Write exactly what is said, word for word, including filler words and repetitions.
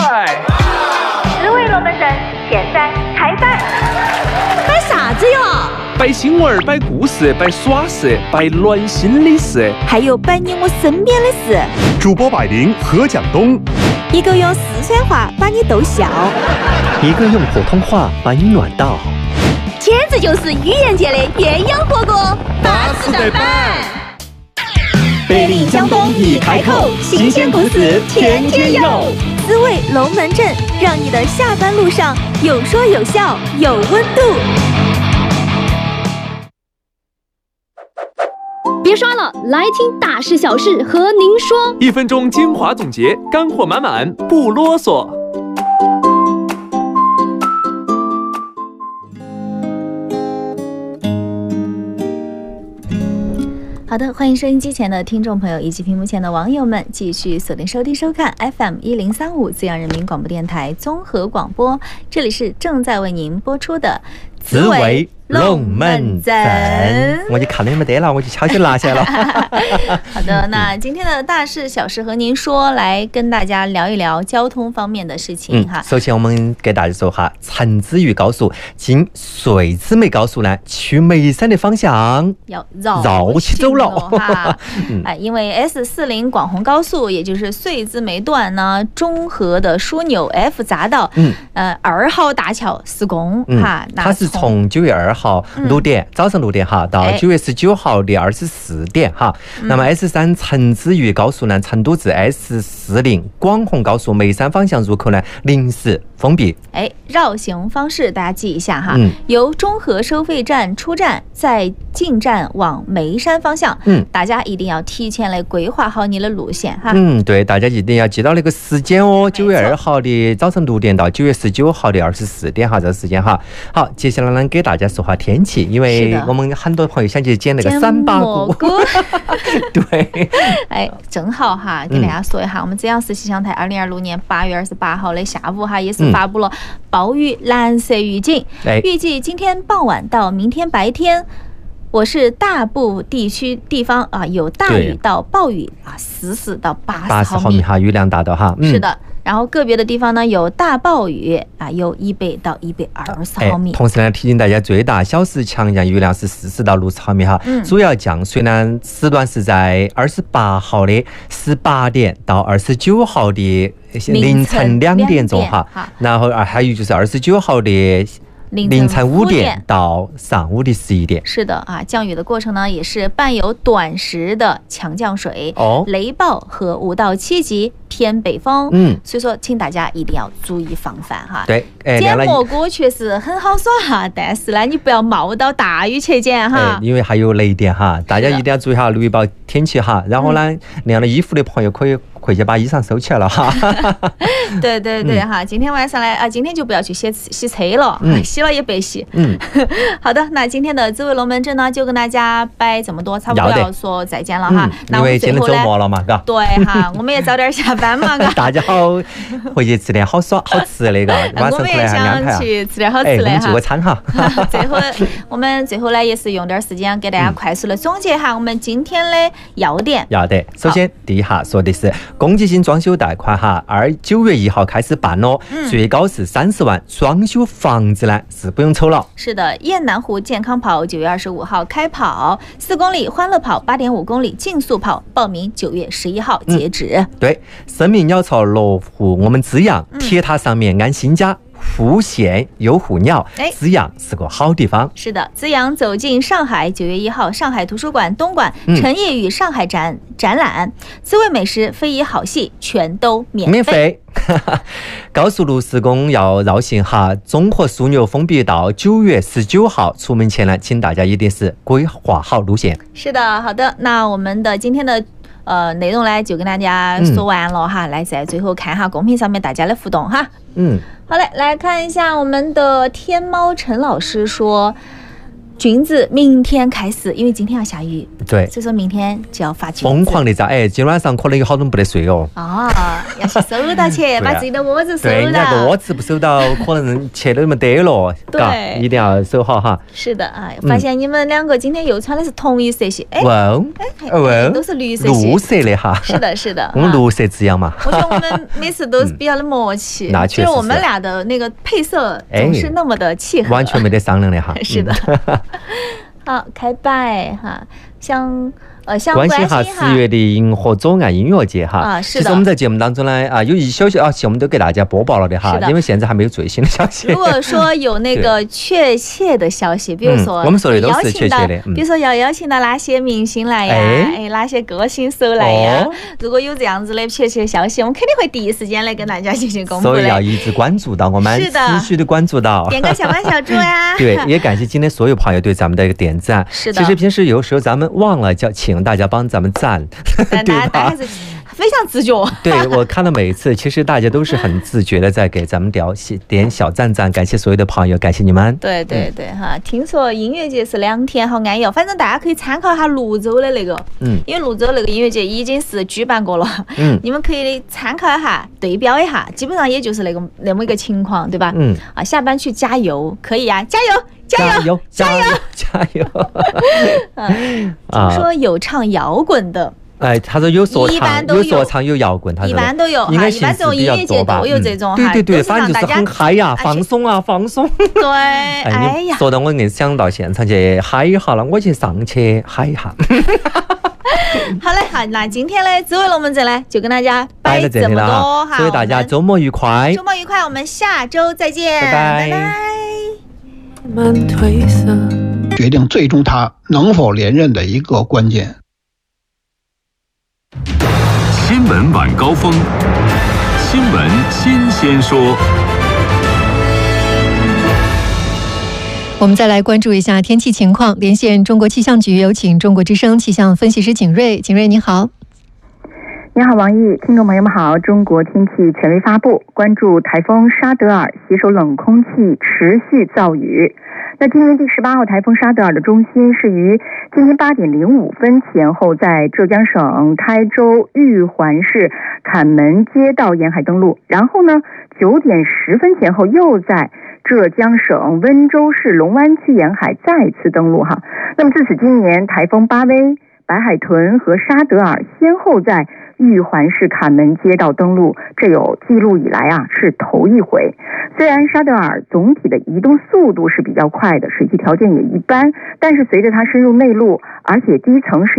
滋味龙门阵现在开摆。 摆啥子哟？ 摆新闻，摆故事，摆耍事，摆暖心的事， 还有摆你我身边的事。 主播百灵何蒋东， 一个用四川话把你逗笑， 一个用普通话把你暖到， 简直就是语言界的鸳鸯火锅， 巴适得板。 百灵江东一开口，新鲜故事天天有，滋味龙门阵，让你的下班路上有说有笑有温度。 别刷了，来听大事小事和您说。 一分钟精华总结，干货满满，不啰嗦。 好的，欢迎收音机前的听众朋友以及屏幕前的网友们继续锁定收听收看 F M 一零三五资阳人民广播电台综合广播，这里是正在为您播出的滋味龙门阵，我就看你没得了，我就悄悄拿下了。 好的，那今天的大事小事和您说，来跟大家聊一聊交通方面的事情哈、 嗯。首先，我们给大家说哈，成资渝高速经穗子梅高速呢，去眉山的方向要绕绕起走了哈。嗯、哎，因为 S 四零广洪高速，也就是穗子梅段呢，中和的枢纽 F 匝道，嗯，呃，二号大桥施工、嗯、哈。 它是从九月二号。号六点、嗯、早上六点哈到九月十九号的二十四点哈、嗯。那么 S 三成资渝高速呢，成都至 S 四零广洪高速眉山方向入口呢临时封闭。 哎，绕行方式大家记一下哈，嗯、由中和收费站出站，再进站往眉山方向。嗯，大家一定要提前来规划好你的路线哈。 嗯，对，大家一定要记到那个时间哦，九月二号的早上六点到九月十九号的二十四点哈，这个时间哈。好，接下来呢给大家说天气，因为我们很多朋友想去捡那个三八菇，对， 哎，正好哈，给大家说一下，嗯、我们资阳市气象台二零二六年八月二十八号的下午哈，也是发布了暴雨蓝色预警，嗯、预计今天傍晚到明天白天，我市大部地区地方啊有大雨到暴雨啊，四十到八十毫米哈，雨量达到哈， 嗯、是的。然后个别的地方呢有大暴雨啊，有一百到一百二十毫米。 同时呢，提醒大家，最大小时强降雨量是四十到六十毫米哈。嗯、主要降水呢时段是在二十八号的十八点到二十九号的凌晨两点钟哈。然后还有就是二十九号的凌晨五点到上午的十一点。 是的啊，降雨的过程呢也是伴有短时的强降水、哦、雷暴和五到七级偏北风。嗯，所以说请大家一定要注意防范哈。 对， 哎，捡蘑菇确实很好耍哈，但是呢，你不要冒到大雨去捡哈、 哎，因为还有雷电哈，大家一定要注意哈，留意报天气哈。然后呢，嗯、晾了衣服的朋友可以回去把衣裳收起来了哈。 对对对哈，今天晚上来啊，今天就不要去洗洗车了，嗯、洗了也白洗。嗯，好的，那今天的滋味龙门阵呢，就跟大家摆这么多，差不多要说再见了哈。 嗯、因为今天周末了嘛，嘎。 对哈，我们也早点下班嘛，嘎。 大家好，回去吃点好耍好吃的嘎。晚上我们也想去吃点好吃的哈。 哎，我们聚个餐哈。 最后，我们最后呢也是用点时间给大家快速的总结哈，我们今天的要点。 要得，首先第一哈说的是公积金装修贷款哈，二九月一号开始办咯，嗯、最高是三十万，装修房子呢是不用抽了。 是的，雁南湖健康跑九月二十五号开跑，四公里欢乐跑，八点五公里竞速跑，报名九月十一号截止。 嗯、对，生命鸟巢落户我们资阳，铁塔上面安心家。户县有户鸟，资阳是个好地方。 是的，资阳走进上海，九月一号，上海图书馆东莞陈烨与上海展、嗯、展览，滋味美食、非遗好戏全都免费。 免费高速路施工要绕行哈，综合枢纽封闭到九月十九号，出门前呢，请大家一定是规划好路线。 是的，好的，那我们的今天的。呃，内容呢就跟大家说完了哈，嗯、来在最后看哈公屏上面大家的互动哈。嗯，好嘞，来看一下我们的天猫陈老师说， 菌子明天开始，因为今天要下雨， 对， 所以说明天就要发菌子。 疯狂的炸，哎，今晚上可能有好多人不得睡哦。 哦，要去收到去，把自己的窝子收对，你那个到。 窝子不收到，可能去都没得了，嘎， 对一定要收好哈。 是的啊，发现你们两个今天又穿的是同一色系，哎， 哇哦， 哎， 哇哦都是绿色系， 绿色的哈。 是的，是的， 我们绿色之阳嘛。 我觉得我们每次都是比较的默契， 那确实是就是我们俩的那个配色总是那么的契合， 完全没得商量的哈。 是的。好，开摆哈，像呃，像关心哈十月的银河左岸音乐节哈。 啊，是的。 其实我们在节目当中呢，啊，有一小小啊，我们都给大家播报了的哈，因为现在还没有最新的消息。 如果说有那个确切的消息，比如说、 嗯、我们说的都是确切的， 嗯、比如说要邀请到哪些明星来呀，哎，哎哪些歌星手来呀、哦，如果有这样子的确切消息，我们肯定会第一时间来跟大家进行公布的。 所以要一直关注到我们，持续的关注到， 点个小关小猪呀。 对，也感谢今天所有朋友对咱们的一个点赞。 是的， 其实平时有时候咱们忘了叫请大家帮咱们赞， 但大家还是非常自觉。 对，我看了每一次，其实大家都是很自觉的在给咱们点点小赞赞，感谢所有的朋友，感谢你们。 对对对、嗯、哈，听说音乐节是两天，好安逸哦。反正大家可以参考一下泸州的那个，嗯，因为泸州那个音乐节已经是举办过了，嗯，你们可以参考一下，对标一下，基本上也就是那个那么一个情况，对吧？嗯，啊，下班去加油，可以啊，加油！ 加油！加油！加油！ 嗯，听说有唱摇滚的。 哎，他说有说唱，有说唱，有摇滚，他说一般都有， 应该一般这种音乐节都有这种， 对对对，反正就是很嗨呀，放松啊，放松。 对，哎呀， 说的我硬想到现场去嗨一下了，我去上去嗨一下。 好嘞，好，那今天呢，智慧龙门阵呢，就跟大家摆这么多哈， 所以大家周末愉快， 周末愉快，我们下周再见， 拜拜。 拜拜。 决定最终他能否连任的一个关键。 新闻晚高峰，新闻新鲜说。 我们再来关注一下天气情况，连线中国气象局，有请中国之声气象分析师景瑞。景瑞你好。 你好，王毅，听众朋友们好。中国天气权威发布，关注台风沙德尔携手冷空气持续造雨。那今年第十八号台风沙德尔的中心是于今天八点零五分前后在浙江省台州玉环市坎门街道沿海登陆，然后呢九点十分前后又在浙江省温州市龙湾区沿海再次登陆哈。那么自此今年台风巴威、白海豚和沙德尔先后在玉环市坎门街道登陆，这有记录以来啊是头一回。虽然沙德尔总体的移动速度是比较快的，水汽条件也一般，但是随着它深入内陆，而且低层是